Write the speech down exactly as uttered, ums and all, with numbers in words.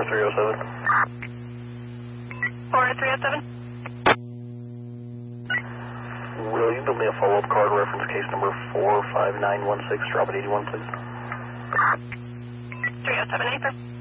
three oh seven. four three oh seven. Will you build me a follow-up card reference case number four five nine one six, drop at eighty-one, please? three oh seven, eight.